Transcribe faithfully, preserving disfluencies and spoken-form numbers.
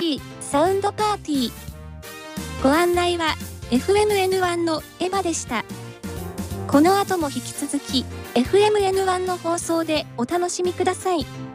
ー サウンドパーティー。ご案内は エフエムエヌワン のエマでした。この後も引き続き エフエムエヌワン の放送でお楽しみください。